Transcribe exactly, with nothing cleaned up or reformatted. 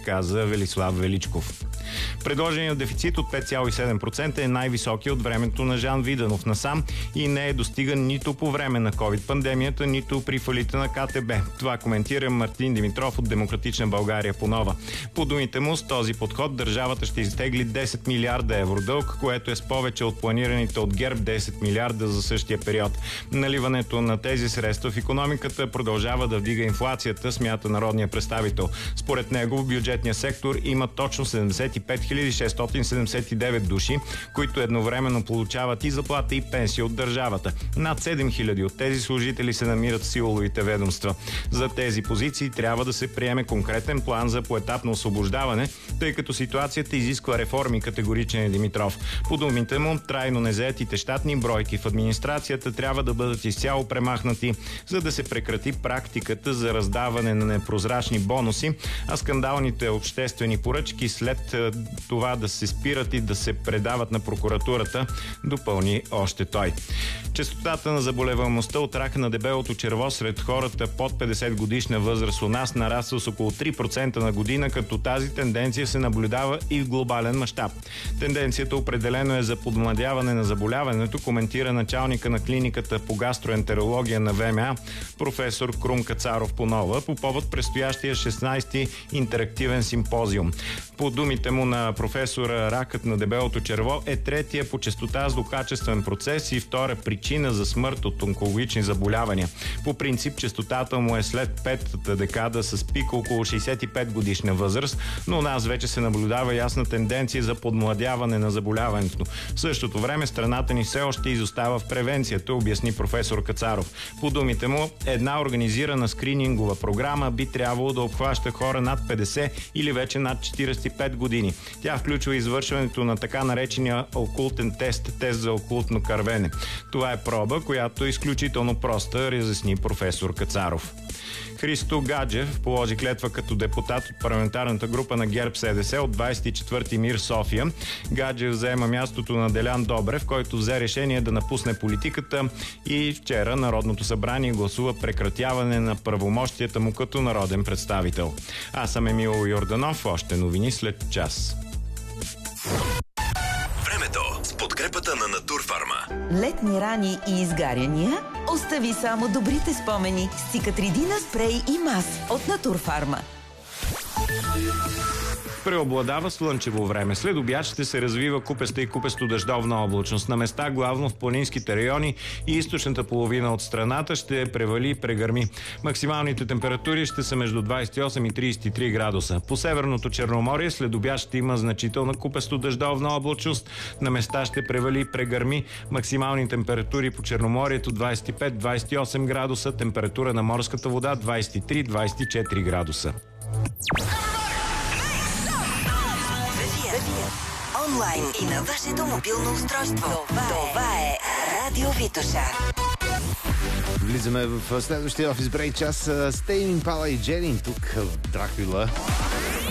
каза Велислав Величков. Предложеният дефицит от пет цяло и седем процента е най-високий от времето на Жан Виденов насам и не е достиган нито по време на ковид-пандемията, нито при фалита на ка те бе. Това коментира Мартин Димитров от Демократична България по нова. По думите му, с този подход държавата ще изтегли десет милиарда евро дълг, което е с повече от планираните от ГЕРБ десет милиарда за същия период. Наливането на тези средства в икономиката продължава да вдига инфлацията, смята народния представител. Според него в бюджетния сектор има точно седемдесет и пет хиляди шестстотин седемдесет и девет души, които едновременно получават и заплата и пенсия от държавата. Над седем хиляди от тези служители се намират в силовите ведомства. За тези позиции трябва да се приеме конкретен план за поетапно освобождаване, тъй като ситуацията изисква реформи, категоричен е Димитров. По думите му, трайно незаетите щатни бройки в администрацията трябва да бъдат изцяло премахнати, за да се прекрати практиката за раздаване на непрозрачни бонуси, а скандалните обществени поръчки след това да се спират и да се предават на прокуратурата, допълни още той. Честотата на заболеваемостта от рак на дебелото черво сред хората под петдесет годишна възраст у нас нараства с около три процента на година, като тази тенденция се наблюдава и в глобален мащаб. Тенденцията определено е за подмладяване на заболяването, коментира началника на клиниката по гастроентерология на Вэ Ем А, професор Крум Кацаров по нова, по повод предстоящия шестнадесети интерактивен симпозиум. По думите му на професора, ракът на дебелото черво е третия по честота злокачествен процес и втора причина за смърт от онкологични заболявания. По принцип, честотата му е след петата декада с пик около шейсет и пет годишна възраст, но у нас вече се наблюдава ясна тенденция за подмладяване на заболяването. В същото време страната ни все още изостава в превенцията, обясни професор Кацаров. По думите му, една организирана скринингова програма би трябвало да обхваща хора над петдесет или вече над четиридесет и пет години. Тя включва извършването на така наречения окултен тест, тест за окултно кървене. Това е проба, която е изключително проста, разясни професор Кацаров. Христо Гаджев положи клетва като депутат от парламентарната група на ГЕРБ С Д С от двадесет и четвърти МИР София. Гаджев заема мястото на Делян Добрев, който взе решение да напусне политиката и вчера Народното събрание гласува прекратяване на правомощията му като народен представител. Аз съм Емил Йорданов, още новини след час. Времето с подкрепата на Натурфарма. Летни рани и изгаряния? Остави само добрите спомени с Цикатридина спрей и мас от Натурфарма. Преобладава слънчево време. След обяд ще се развива купеста и купесто дъждовна облачност. На места, главно в планинските райони и източната половина от страната, ще превали и прегърми. Максималните температури ще са между двадесет и осем и тридесет и три градуса. По Северното Черноморие след обяд ще има значителна купесто дъждовна облачност. На места ще превали и прегърми. Максимални температури по Черноморието двадесет и пет до двадесет и осем градуса. Температура на морската вода двадесет и три до двадесет и четири градуса. Онлайн и на вашето мобилно устройство. Това е Радио Витоша. Влизаме в следващия офис брейк час с Тейм Импала и Джерин тук в Дракула.